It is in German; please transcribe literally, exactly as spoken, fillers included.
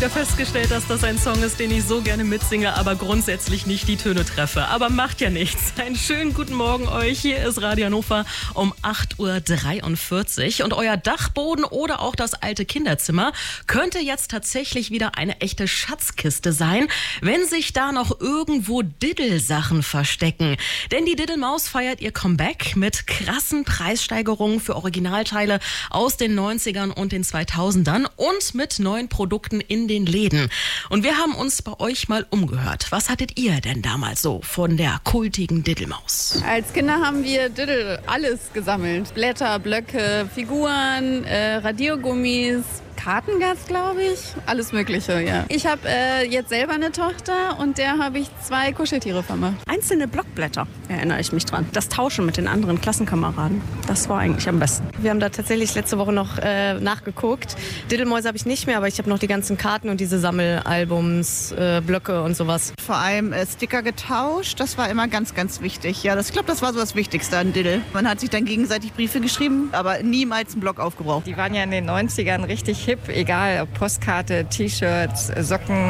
wieder festgestellt, dass das ein Song ist, den ich so gerne mitsinge, aber grundsätzlich nicht die Töne treffe. Aber macht ja nichts. Einen schönen guten Morgen euch. Hier ist Radio Hannover um acht Uhr dreiundvierzig. Und euer Dachboden oder auch das alte Kinderzimmer könnte jetzt tatsächlich wieder eine echte Schatzkiste sein, wenn sich da noch irgendwo Diddle-Sachen verstecken. Denn die Diddle-Maus feiert ihr Comeback mit krassen Preissteigerungen für Originalteile aus den neunzigern und den zweitausendern und mit neuen Produkten in den Läden. Und wir haben uns bei euch mal umgehört. Was hattet ihr denn damals so von der kultigen Diddle-Maus? Als Kinder haben wir Diddle alles gesammelt. Blätter, Blöcke, Figuren, äh, Radiergummis, Kartengas, glaube ich. Alles Mögliche, ja. Ich habe äh, jetzt selber eine Tochter und der habe ich zwei Kuscheltiere vermacht. Einzelne Blockblätter, erinnere ich mich dran. Das Tauschen mit den anderen Klassenkameraden, das war eigentlich am besten. Wir haben da tatsächlich letzte Woche noch äh, nachgeguckt. Diddle-Mäuse habe ich nicht mehr, aber ich habe noch die ganzen Karten und diese Sammelalbums, äh, Blöcke und sowas. Vor allem äh, Sticker getauscht, das war immer ganz, ganz wichtig. Ja, das, ich glaube, das war so das Wichtigste an Diddle. Man hat sich dann gegenseitig Briefe geschrieben, aber niemals einen Block aufgebraucht. Die waren ja in den neunzigern richtig hip, egal ob Postkarte, T-Shirts, Socken.